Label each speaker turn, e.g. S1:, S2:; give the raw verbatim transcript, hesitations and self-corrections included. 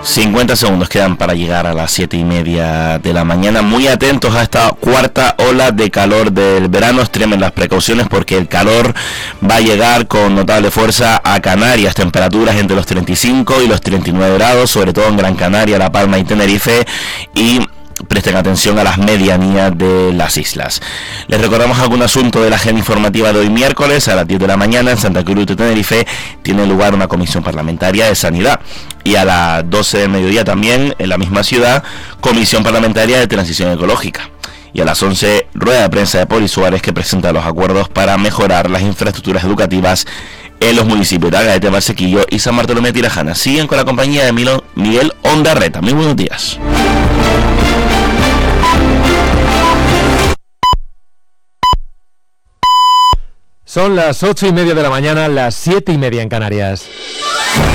S1: cincuenta segundos quedan para llegar a las siete y media de la mañana. Muy atentos a esta cuarta ola de calor del verano. Extremen las precauciones porque el calor va a llegar con notable fuerza a Canarias. Temperaturas entre los treinta y cinco y los treinta y nueve grados, sobre todo en Gran Canaria, La Palma y Tenerife. Y presten atención a las medianías de las islas. Les recordamos algún asunto de la agenda informativa de hoy miércoles. A las diez de la mañana en Santa Cruz de Tenerife tiene lugar una comisión parlamentaria de sanidad. Y a las doce del mediodía también en la misma ciudad, comisión parlamentaria de transición ecológica. Y a las once, rueda de prensa de Poli Suárez, que presenta los acuerdos para mejorar las infraestructuras educativas en los municipios de Agaete, Barsequillo y San Bartolomé de Tirajana. Siguen con la compañía de Milo, Miguel Ondarreta. Muy buenos días.
S2: Son las ocho y media de la mañana, las siete y media en Canarias.